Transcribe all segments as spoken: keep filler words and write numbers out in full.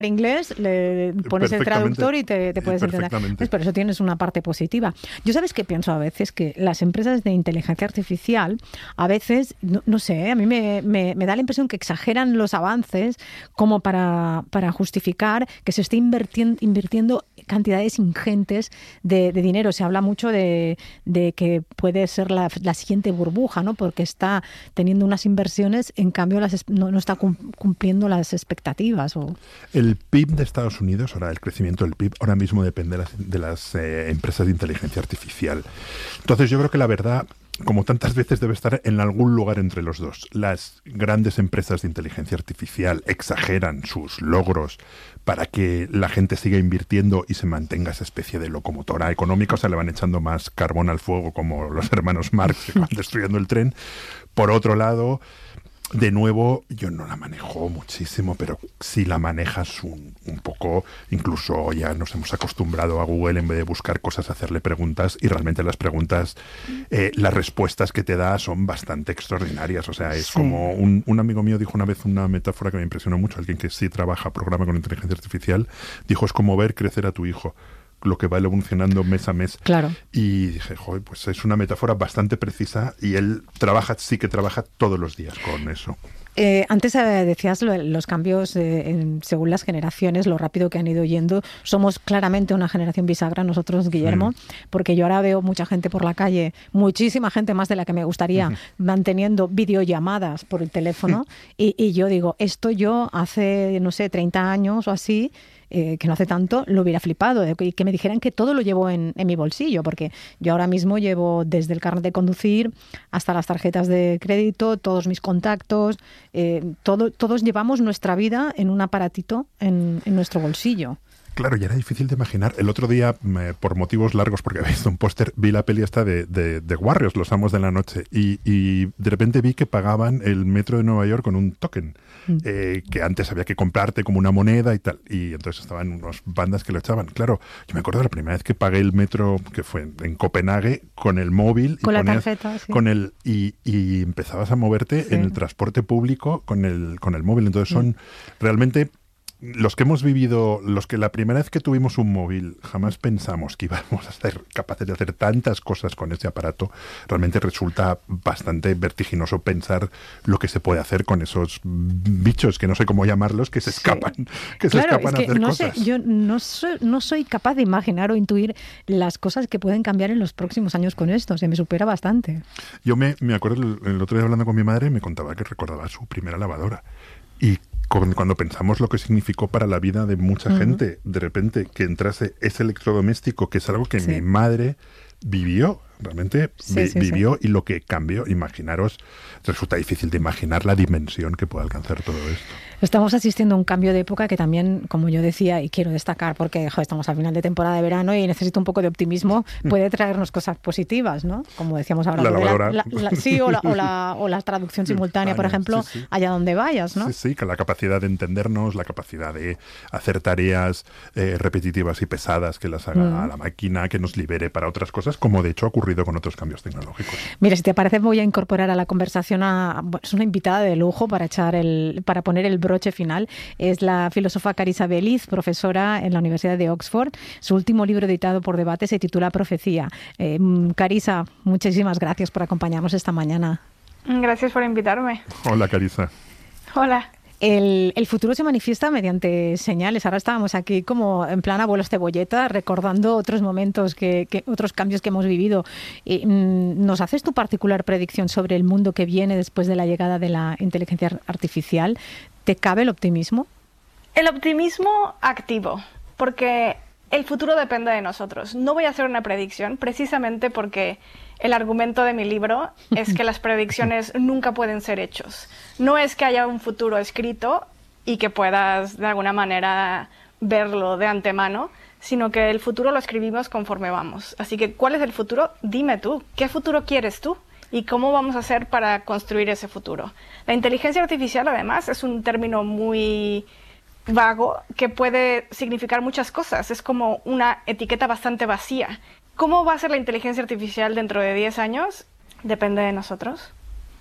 inglés, le pones el traductor y te, te puedes entender. Pues por eso tienes una parte positiva. Yo, ¿sabes qué pienso a veces? Que las empresas de inteligencia artificial, a veces, no, no sé, a mí me, me, me da la impresión que exageran los avances como para, para justificar que se esté invirtiendo, invirtiendo cantidades ingentes de, de dinero. Se habla mucho de, de que puede ser la, la siguiente burbuja, ¿no? Porque está teniendo unas inversiones, en cambio las, no, no está cumpliendo las expectativas. O... El P I B de Estados Unidos, ahora el crecimiento del P I B, ahora mismo depende de las, de las eh, empresas de inteligencia artificial. Entonces yo creo que la verdad, como tantas veces, debe estar en algún lugar entre los dos. Las grandes empresas de inteligencia artificial exageran sus logros para que la gente siga invirtiendo y se mantenga esa especie de locomotora económica, o sea, le van echando más carbón al fuego como los hermanos Marx que van destruyendo el tren. Por otro lado, de nuevo, yo no la manejo muchísimo, pero si la manejas un, un poco, incluso ya nos hemos acostumbrado a Google, en vez de buscar cosas, a hacerle preguntas, y realmente las preguntas, eh, las respuestas que te da son bastante extraordinarias. O sea, es sí. como un, un amigo mío dijo una vez una metáfora que me impresionó mucho, alguien que sí trabaja, programa con inteligencia artificial, dijo, es como ver crecer a tu hijo, lo que va evolucionando mes a mes. Claro. Y dije, joder, pues es una metáfora bastante precisa y él trabaja, sí que trabaja todos los días con eso. Eh, antes eh, decías lo, los cambios eh, en, según las generaciones, lo rápido que han ido yendo. Somos claramente una generación bisagra nosotros, Guillermo, mm. porque yo ahora veo mucha gente por la calle, muchísima gente más de la que me gustaría, uh-huh. manteniendo videollamadas por el teléfono, y, y yo digo, esto yo hace, no sé, treinta años o así, Eh, que no hace tanto, lo hubiera flipado, y que, que me dijeran que todo lo llevo en, en mi bolsillo, porque yo ahora mismo llevo desde el carnet de conducir hasta las tarjetas de crédito, todos mis contactos, eh, todo, todos llevamos nuestra vida en un aparatito en, en nuestro bolsillo. Claro, y era difícil de imaginar. El otro día, me, por motivos largos, porque había visto un póster, vi la peli esta de, de, de Warriors, Los Amos de la Noche, y, y de repente vi que pagaban el metro de Nueva York con un token, mm. eh, que antes había que comprarte como una moneda y tal, y entonces estaban unas bandas que lo echaban. Claro, yo me acuerdo de la primera vez que pagué el metro, que fue en Copenhague, con el móvil, con y la ponías, tarjeta, sí. con el y, y empezabas a moverte sí. en el transporte público con el, con el móvil. Entonces son mm. realmente... Los que hemos vivido, los que la primera vez que tuvimos un móvil jamás pensamos que íbamos a ser capaces de hacer tantas cosas con ese aparato, realmente resulta bastante vertiginoso pensar lo que se puede hacer con esos bichos, que no sé cómo llamarlos, que se escapan, sí. que se claro, escapan es que a hacer no cosas. Sé, yo no soy, no soy capaz de imaginar o intuir las cosas que pueden cambiar en los próximos años con esto, se me supera bastante. Yo me, me acuerdo el, el otro día hablando con mi madre, me contaba que recordaba su primera lavadora, y cuando pensamos lo que significó para la vida de mucha uh-huh. gente, de repente que entrase ese electrodoméstico, que es algo que sí. mi madre vivió, realmente sí, vi, sí, vivió sí. y lo que cambió, imaginaros, resulta difícil de imaginar la dimensión que puede alcanzar todo esto. Estamos asistiendo a un cambio de época que también, como yo decía, y quiero destacar, porque joder, estamos al final de temporada de verano y necesito un poco de optimismo, puede traernos cosas positivas, ¿no? Como decíamos ahora. La lavadora. La, la, la, sí, o la, o, la, o la traducción simultánea, por ejemplo, sí, sí. allá donde vayas, ¿no? Sí, sí, que la capacidad de entendernos, la capacidad de hacer tareas eh, repetitivas y pesadas, que las haga mm. a la máquina, que nos libere para otras cosas, como de hecho ha ocurrido con otros cambios tecnológicos. Mira, si te parece, voy a incorporar a la conversación a es una invitada de lujo para echar el para poner el broche final. Es la filósofa Carissa Belliz, profesora en la Universidad de Oxford. Su último libro editado por Debate se titula Profecía. Eh, Carissa, muchísimas gracias por acompañarnos esta mañana. Gracias por invitarme. Hola, Carissa. Hola. El, el futuro se manifiesta mediante señales. Ahora estábamos aquí como en plan abuelos cebolleta, recordando otros momentos, que, que otros cambios que hemos vivido. Y, ¿nos haces tu particular predicción sobre el mundo que viene después de la llegada de la inteligencia artificial? ¿Te cabe el optimismo? El optimismo activo, porque el futuro depende de nosotros. No voy a hacer una predicción, precisamente porque el argumento de mi libro es que las predicciones nunca pueden ser hechos. No es que haya un futuro escrito y que puedas de alguna manera verlo de antemano, sino que el futuro lo escribimos conforme vamos. Así que, ¿cuál es el futuro? Dime tú, ¿qué futuro quieres tú? ¿Y cómo vamos a hacer para construir ese futuro? La inteligencia artificial, además, es un término muy vago que puede significar muchas cosas. Es como una etiqueta bastante vacía. ¿Cómo va a ser la inteligencia artificial dentro de diez años? Depende de nosotros.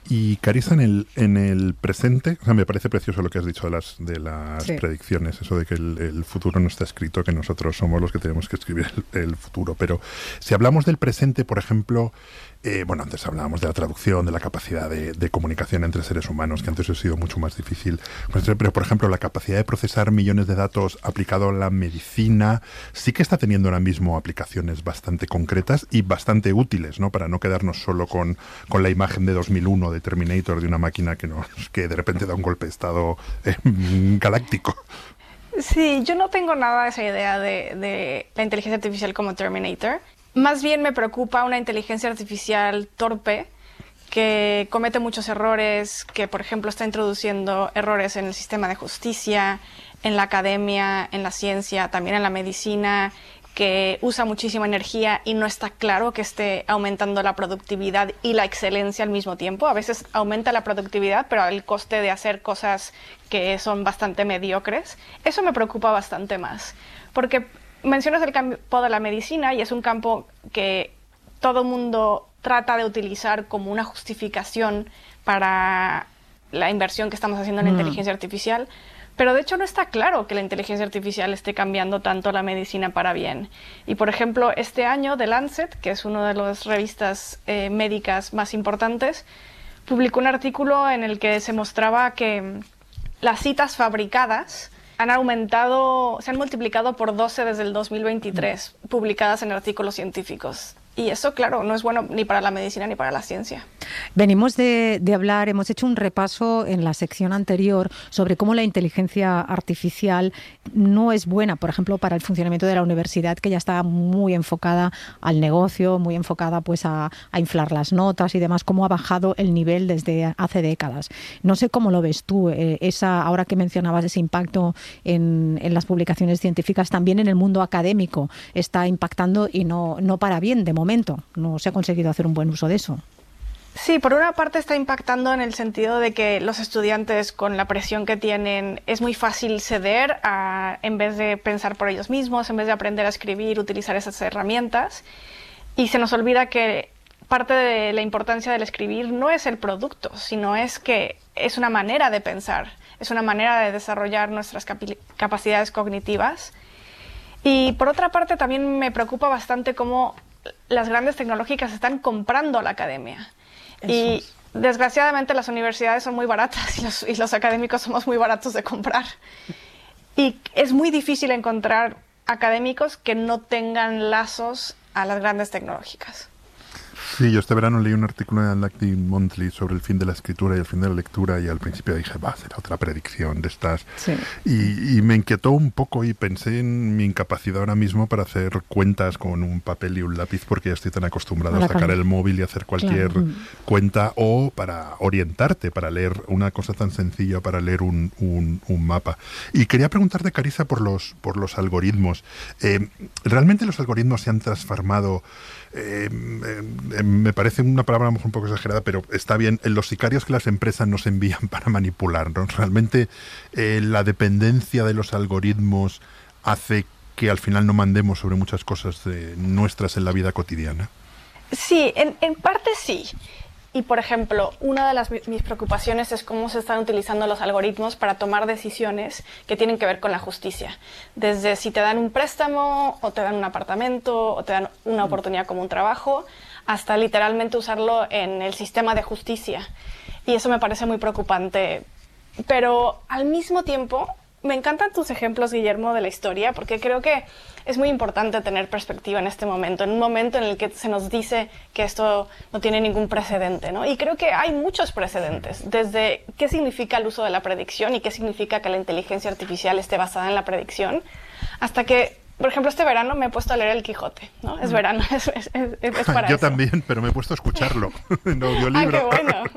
Y Carissa, en el, en el presente, o sea, me parece precioso lo que has dicho de las, de las sí. predicciones, eso de que el, el futuro no está escrito, que nosotros somos los que tenemos que escribir el, el futuro. Pero si hablamos del presente, por ejemplo, eh, bueno, antes hablábamos de la traducción, de la capacidad de, de comunicación entre seres humanos, que antes ha sido mucho más difícil. Pero, por ejemplo, la capacidad de procesar millones de datos aplicado a la medicina sí que está teniendo ahora mismo aplicaciones bastante concretas y bastante útiles, ¿no? Para no quedarnos solo con, con la imagen de dos mil uno de Terminator, de una máquina que, nos, que de repente da un golpe de estado eh, galáctico. Sí, yo no tengo nada de esa idea de, de la inteligencia artificial como Terminator. Más bien me preocupa una inteligencia artificial torpe que comete muchos errores, que por ejemplo está introduciendo errores en el sistema de justicia, en la academia, en la ciencia, también en la medicina, que usa muchísima energía y no está claro que esté aumentando la productividad y la excelencia al mismo tiempo. A veces aumenta la productividad, pero al coste de hacer cosas que son bastante mediocres. Eso me preocupa bastante más, porque mencionas el campo de la medicina y es un campo que todo mundo trata de utilizar como una justificación para la inversión que estamos haciendo en la mm. inteligencia artificial. Pero de hecho no está claro que la inteligencia artificial esté cambiando tanto la medicina para bien. Y por ejemplo, este año The Lancet, que es una de las revistas eh, médicas más importantes, publicó un artículo en el que se mostraba que las citas fabricadas han aumentado, se han multiplicado por doce desde el dos mil veintitrés, publicadas en artículos científicos. Y eso, claro, no es bueno ni para la medicina ni para la ciencia. Venimos de, de hablar, hemos hecho un repaso en la sección anterior sobre cómo la inteligencia artificial no es buena, por ejemplo, para el funcionamiento de la universidad, que ya está muy enfocada al negocio, muy enfocada pues a, a inflar las notas y demás, cómo ha bajado el nivel desde hace décadas. No sé cómo lo ves tú, eh, esa, ahora que mencionabas ese impacto en, en las publicaciones científicas, también en el mundo académico está impactando y no, no para bien de momento. No se ha conseguido hacer un buen uso de eso. Sí, por una parte está impactando en el sentido de que los estudiantes, con la presión que tienen, es muy fácil ceder a, en vez de pensar por ellos mismos, en vez de aprender a escribir, utilizar esas herramientas. Y se nos olvida que parte de la importancia del escribir no es el producto, sino es que es una manera de pensar, es una manera de desarrollar nuestras capi- capacidades cognitivas. Y por otra parte también me preocupa bastante cómo las grandes tecnológicas están comprando a la academia. Eso y es. Desgraciadamente las universidades son muy baratas y los, y los académicos somos muy baratos de comprar. Y es muy difícil encontrar académicos que no tengan lazos a las grandes tecnológicas. Sí, yo este verano leí un artículo de Atlantic Monthly sobre el fin de la escritura y el fin de la lectura y al principio dije, va, será otra predicción de estas. Sí. Y, y me inquietó un poco y pensé en mi incapacidad ahora mismo para hacer cuentas con un papel y un lápiz porque ya estoy tan acostumbrado a sacar el móvil y hacer cualquier claro. cuenta, o para orientarte, para leer una cosa tan sencilla, para leer un, un, un mapa. Y quería preguntarte, Carissa, por los, por los algoritmos. Eh, ¿Realmente los algoritmos se han transformado? Eh, eh, me parece una palabra a lo mejor un poco exagerada, pero está bien, en los sicarios que las empresas nos envían para manipularnos. Realmente eh, la dependencia de los algoritmos hace que al final no mandemos sobre muchas cosas eh, nuestras en la vida cotidiana. Sí, en, en parte sí. Y, por ejemplo, una de las, mis preocupaciones es cómo se están utilizando los algoritmos para tomar decisiones que tienen que ver con la justicia. Desde si te dan un préstamo, o te dan un apartamento, o te dan una oportunidad como un trabajo, hasta literalmente usarlo en el sistema de justicia. Y eso me parece muy preocupante. Pero, al mismo tiempo, me encantan tus ejemplos, Guillermo, de la historia, porque creo que es muy importante tener perspectiva en este momento, en un momento en el que se nos dice que esto no tiene ningún precedente, ¿no? Y creo que hay muchos precedentes, desde qué significa el uso de la predicción y qué significa que la inteligencia artificial esté basada en la predicción, hasta que, por ejemplo, este verano me he puesto a leer El Quijote, ¿no? Es verano, es, es, es, es para Yo eso. también, pero me he puesto a escucharlo en audiolibro. Ah, qué bueno.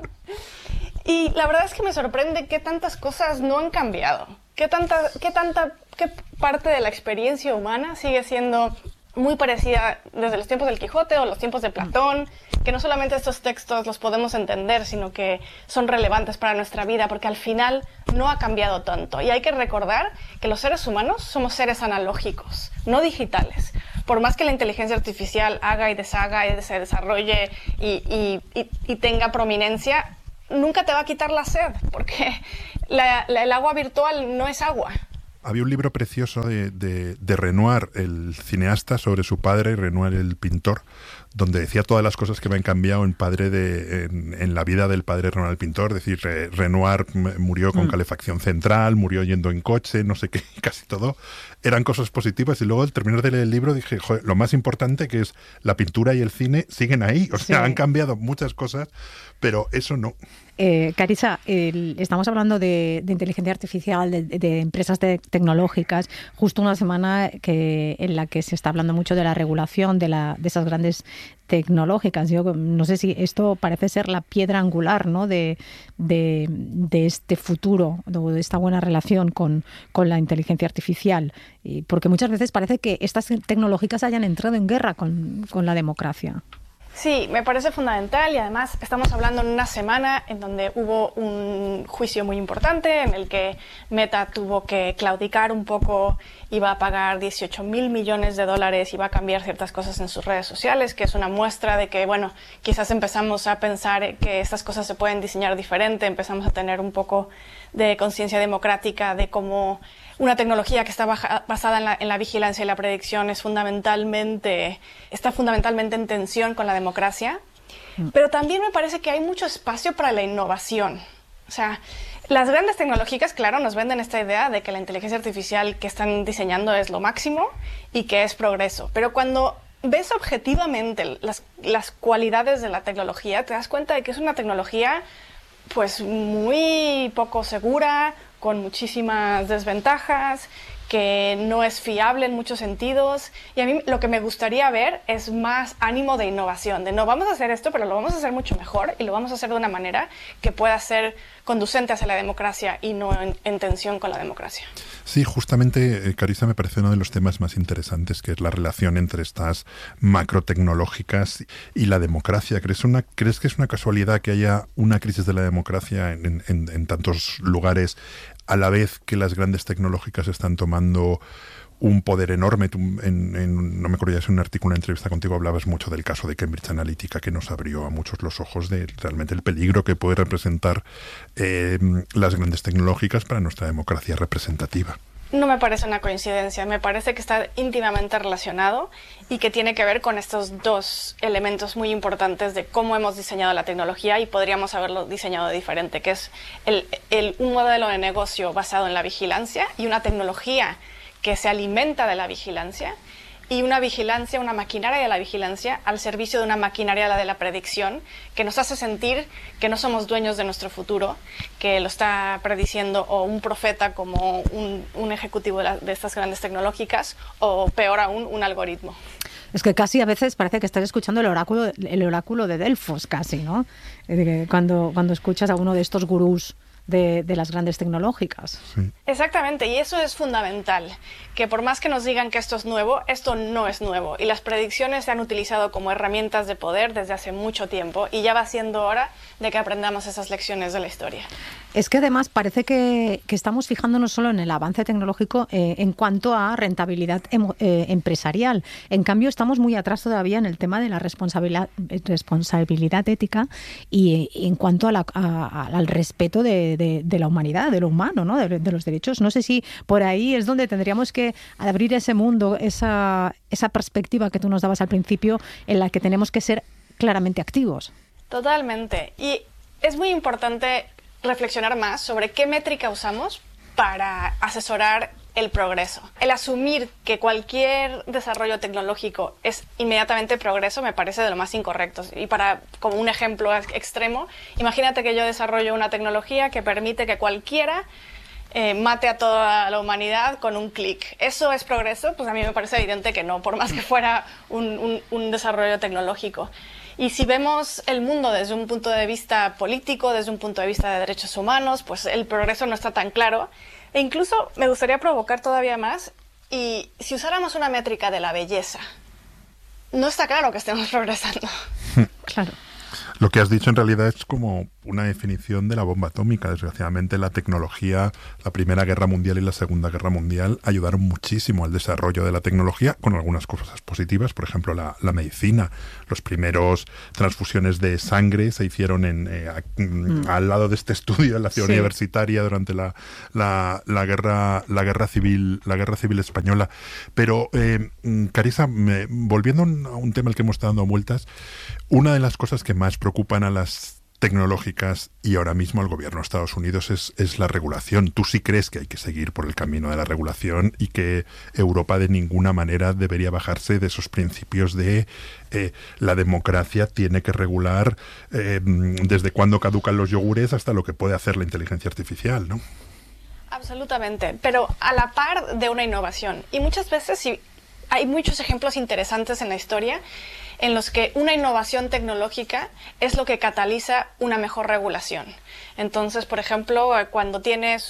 Y la verdad es que me sorprende qué tantas cosas no han cambiado. ¿Qué tanta, qué tanta, qué parte de la experiencia humana sigue siendo muy parecida desde los tiempos del Quijote o los tiempos de Platón? Que no solamente estos textos los podemos entender, sino que son relevantes para nuestra vida, porque al final no ha cambiado tanto. Y hay que recordar que los seres humanos somos seres analógicos, no digitales. Por más que la inteligencia artificial haga y deshaga y se desarrolle y, y, y, y tenga prominencia, nunca te va a quitar la sed, porque la, la, el agua virtual no es agua. Había un libro precioso de, de, de Renoir, el cineasta, sobre su padre, y Renoir, el pintor, donde decía todas las cosas que me han cambiado en padre de en, en la vida del padre Renoir el pintor. Es decir, eh, Renoir murió con mm. calefacción central, murió yendo en coche, no sé qué, casi todo. Eran cosas positivas, y luego al terminar de leer el libro dije, joder, lo más importante que es la pintura y el cine siguen ahí. O sea, sí. han cambiado muchas cosas, pero eso no. Eh, Carissa, el, estamos hablando de, de inteligencia artificial, de, de empresas de, tecnológicas, justo una semana que, en la que se está hablando mucho de la regulación de, la, de esas grandes tecnológicas. Yo no sé si esto parece ser la piedra angular, ¿no?, de, de, de este futuro, de esta buena relación con, con la inteligencia artificial, y porque muchas veces parece que estas tecnológicas hayan entrado en guerra con, con la democracia. Sí, me parece fundamental, y además estamos hablando en una semana en donde hubo un juicio muy importante en el que Meta tuvo que claudicar un poco, iba a pagar dieciocho mil millones de dólares, iba a cambiar ciertas cosas en sus redes sociales, que es una muestra de que, bueno, quizás empezamos a pensar que estas cosas se pueden diseñar diferente, empezamos a tener un poco de conciencia democrática de cómo una tecnología que está baja, basada en la, en la vigilancia y la predicción es fundamentalmente, está fundamentalmente en tensión con la democracia. Mm. Pero también me parece que hay mucho espacio para la innovación. O sea, las grandes tecnológicas, claro, nos venden esta idea de que la inteligencia artificial que están diseñando es lo máximo y que es progreso. Pero cuando ves objetivamente las, las cualidades de la tecnología, te das cuenta de que es una tecnología pues muy poco segura, con muchísimas desventajas, que no es fiable en muchos sentidos. Y a mí lo que me gustaría ver es más ánimo de innovación, de no, vamos a hacer esto, pero lo vamos a hacer mucho mejor y lo vamos a hacer de una manera que pueda ser conducente hacia la democracia y no en, en tensión con la democracia. Sí, justamente, eh, Carissa, me parece uno de los temas más interesantes, que es la relación entre estas macrotecnológicas y la democracia. ¿Crees, una, ¿crees que es una casualidad que haya una crisis de la democracia en, en, en tantos lugares, a la vez que las grandes tecnológicas están tomando un poder enorme? Tú, en, en, no me acuerdo, ya en un artículo, una entrevista contigo, hablabas mucho del caso de Cambridge Analytica, que nos abrió a muchos los ojos de realmente el peligro que puede representar eh, las grandes tecnológicas para nuestra democracia representativa. No me parece una coincidencia, me parece que está íntimamente relacionado y que tiene que ver con estos dos elementos muy importantes de cómo hemos diseñado la tecnología, y podríamos haberlo diseñado diferente, que es el, el, un modelo de negocio basado en la vigilancia y una tecnología que se alimenta de la vigilancia, y una vigilancia, una maquinaria de la vigilancia al servicio de una maquinaria de la predicción que nos hace sentir que no somos dueños de nuestro futuro, que lo está prediciendo o un profeta como un, un ejecutivo de, la, de estas grandes tecnológicas, o peor aún, un algoritmo. Es que casi a veces parece que estás escuchando el oráculo, el oráculo de Delfos, casi, ¿no? Cuando, cuando escuchas a uno de estos gurús De, de las grandes tecnológicas. Sí. Exactamente, y eso es fundamental, que por más que nos digan que esto es nuevo, esto no es nuevo, y las predicciones se han utilizado como herramientas de poder desde hace mucho tiempo, y ya va siendo hora de que aprendamos esas lecciones de la historia. Es que además parece que, que estamos fijándonos solo en el avance tecnológico eh, en cuanto a rentabilidad emo, eh, empresarial. En cambio, estamos muy atrás todavía en el tema de la responsabilidad, responsabilidad ética y eh, en cuanto a la, a, al respeto de De, de la humanidad, de lo humano, ¿no? de, de los derechos. No sé si por ahí es donde tendríamos que abrir ese mundo, esa, esa perspectiva que tú nos dabas al principio, en la que tenemos que ser claramente activos. Totalmente. Y es muy importante reflexionar más sobre qué métrica usamos para asesorar el progreso. El asumir que cualquier desarrollo tecnológico es inmediatamente progreso me parece de lo más incorrecto. Y para, como un ejemplo extremo, imagínate que yo desarrollo una tecnología que permite que cualquiera eh, mate a toda la humanidad con un clic. ¿Eso es progreso? Pues a mí me parece evidente que no, por más que fuera un, un, un desarrollo tecnológico. Y si vemos el mundo desde un punto de vista político, desde un punto de vista de derechos humanos, pues el progreso no está tan claro. E incluso me gustaría provocar todavía más, y si usáramos una métrica de la belleza, no está claro que estemos progresando. Claro. Lo que has dicho en realidad es como una definición de la bomba atómica. Desgraciadamente la tecnología, la Primera Guerra Mundial y la Segunda Guerra Mundial ayudaron muchísimo al desarrollo de la tecnología, con algunas cosas positivas, por ejemplo la, la medicina. Los primeros transfusiones de sangre se hicieron en eh, a, mm. al lado de este estudio en la ciudad sí. universitaria durante la, la, la guerra la guerra civil la guerra civil española. Pero eh, Carissa, me, volviendo a un tema al que hemos estado dando vueltas, una de las cosas que más preocupan a las tecnológicas y ahora mismo al gobierno de Estados Unidos es, es la regulación. ¿Tú sí crees que hay que seguir por el camino de la regulación y que Europa de ninguna manera debería bajarse de esos principios de eh, la democracia tiene que regular eh, desde cuándo caducan los yogures hasta lo que puede hacer la inteligencia artificial, ¿no? Absolutamente, pero a la par de una innovación. Y muchas veces sí, hay muchos ejemplos interesantes en la historia en los que una innovación tecnológica es lo que cataliza una mejor regulación. Entonces, por ejemplo, cuando tienes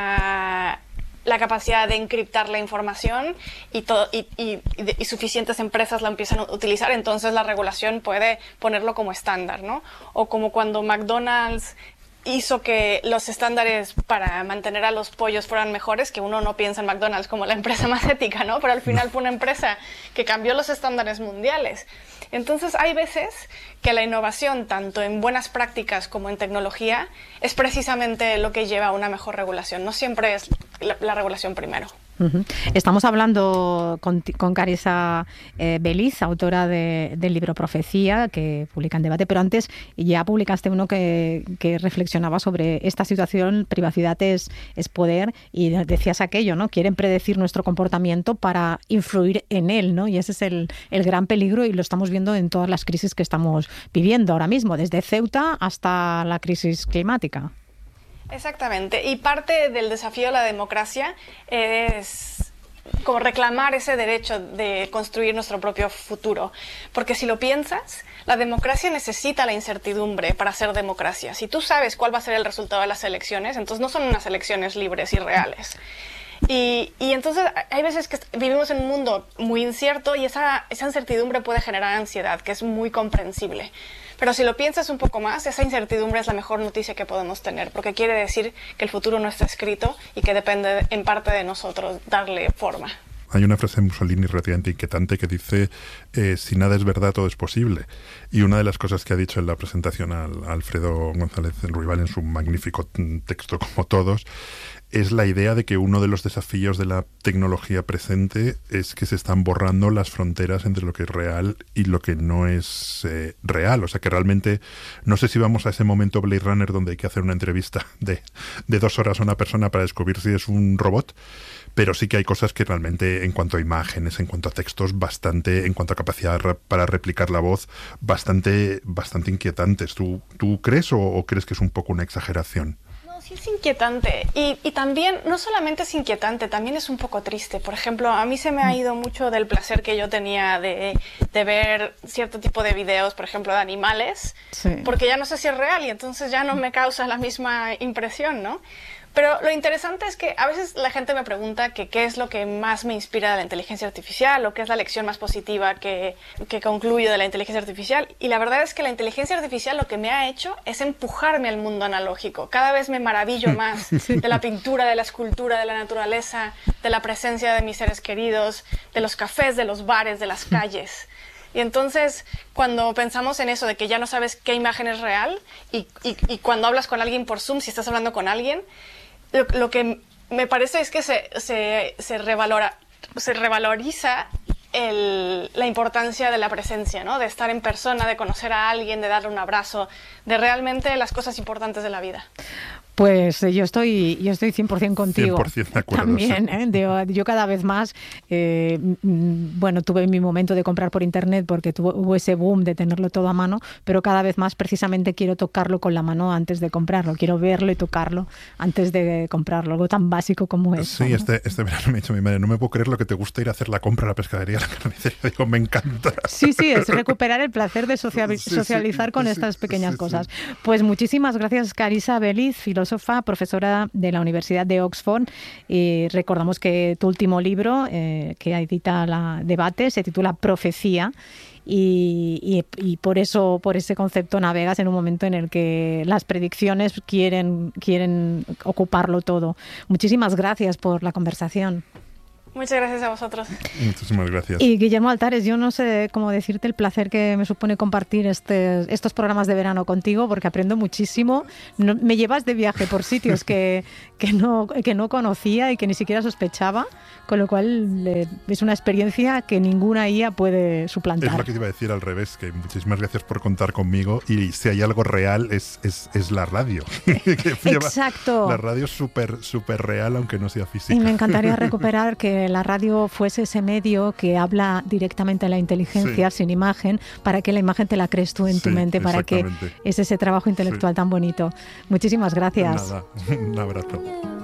una, la capacidad de encriptar la información y, todo, y, y, y suficientes empresas la empiezan a utilizar, entonces la regulación puede ponerlo como estándar, ¿no? O como cuando McDonald's hizo que los estándares para mantener a los pollos fueran mejores, que uno no piensa en McDonald's como la empresa más ética, ¿no? Pero al final fue una empresa que cambió los estándares mundiales. Entonces hay veces que la innovación, tanto en buenas prácticas como en tecnología, es precisamente lo que lleva a una mejor regulación. No siempre es la, la regulación primero. Uh-huh. Estamos hablando con, con Carissa eh, Beliz, autora de, del libro Profecía, que publica en Debate, pero antes ya publicaste uno que, que reflexionaba sobre esta situación, privacidad es, es poder, y decías aquello, ¿no? Quieren predecir nuestro comportamiento para influir en él, ¿no? Y ese es el, el gran peligro y lo estamos viendo en todas las crisis que estamos viviendo ahora mismo, desde Ceuta hasta la crisis climática. Exactamente, y parte del desafío de la democracia es como reclamar ese derecho de construir nuestro propio futuro, porque si lo piensas, la democracia necesita la incertidumbre para ser democracia. Si tú sabes cuál va a ser el resultado de las elecciones, entonces no son unas elecciones libres y reales. Y, y entonces hay veces que vivimos en un mundo muy incierto y esa, esa incertidumbre puede generar ansiedad, que es muy comprensible. Pero si lo piensas un poco más, esa incertidumbre es la mejor noticia que podemos tener, porque quiere decir que el futuro no está escrito y que depende en parte de nosotros darle forma. Hay una frase de Mussolini relativamente inquietante que dice eh, si nada es verdad, todo es posible. Y una de las cosas que ha dicho en la presentación a Alfredo González Ruibal en su magnífico texto Como Todos es la idea de que uno de los desafíos de la tecnología presente es que se están borrando las fronteras entre lo que es real y lo que no es eh, real. O sea que realmente no sé si vamos a ese momento Blade Runner donde hay que hacer una entrevista de, de dos horas a una persona para descubrir si es un robot, pero sí que hay cosas que realmente en cuanto a imágenes, en cuanto a textos, bastante, en cuanto a capacidad para replicar la voz, bastante, bastante inquietantes. ¿Tú, tú crees o, o crees que es un poco una exageración? Sí, es inquietante. Y, y también, no solamente es inquietante, también es un poco triste. Por ejemplo, a mí se me ha ido mucho del placer que yo tenía de, de ver cierto tipo de videos, por ejemplo, de animales, sí. Porque ya no sé si es real y entonces ya no me causa la misma impresión, ¿no? Pero lo interesante es que a veces la gente me pregunta que qué es lo que más me inspira de la inteligencia artificial o qué es la lección más positiva que, que concluyo de la inteligencia artificial. Y la verdad es que la inteligencia artificial lo que me ha hecho es empujarme al mundo analógico. Cada vez me maravillo más de la pintura, de la escultura, de la naturaleza, de la presencia de mis seres queridos, de los cafés, de los bares, de las calles. Y entonces, cuando pensamos en eso de que ya no sabes qué imagen es real y, y, y cuando hablas con alguien por Zoom, si estás hablando con alguien, Lo, lo que me parece es que se, se, se, revalora, se revaloriza el, la importancia de la presencia, ¿no? De estar en persona, de conocer a alguien, de darle un abrazo, de realmente las cosas importantes de la vida. Pues yo estoy yo estoy cien por ciento contigo. cien por ciento de acuerdo. También, ¿eh? Yo, yo cada vez más, eh, bueno, tuve mi momento de comprar por internet porque tuvo, hubo ese boom de tenerlo todo a mano, pero cada vez más precisamente quiero tocarlo con la mano antes de comprarlo. Quiero verlo y tocarlo antes de comprarlo, algo tan básico como eso. Sí, ¿no? este, este verano me ha dicho mi madre, no me puedo creer lo que te gusta ir a hacer la compra a la pescadería, a la carnicería. Digo, me encanta. Sí, sí, es recuperar el placer de socializar sí, sí, con sí, estas pequeñas sí, cosas. Sí. Pues muchísimas gracias, Carissa Beliz, filósofa filósofa, profesora de la Universidad de Oxford. Y recordamos que tu último libro, eh, que edita la Debate, se titula Profecía. Y, y, y por eso, por ese concepto navegas en un momento en el que las predicciones quieren, quieren ocuparlo todo. Muchísimas gracias por la conversación. Muchas gracias a vosotros. Muchísimas gracias. Y Guillermo Altares, yo no sé cómo decirte el placer que me supone compartir este, estos programas de verano contigo, porque aprendo muchísimo. No, me llevas de viaje por sitios que, que, no, que no conocía y que ni siquiera sospechaba, con lo cual eh, es una experiencia que ninguna I A puede suplantar. Es lo que te iba a decir al revés, que muchísimas gracias por contar conmigo, y si hay algo real es, es, es la radio. Exacto. La radio es súper súper real, aunque no sea física. Y me encantaría recuperar que la radio fuese ese medio que habla directamente a la inteligencia, sí, sin imagen, para que la imagen te la crees tú en sí, tu mente, para que es ese trabajo intelectual sí. tan bonito. Muchísimas gracias. Nada, un abrazo.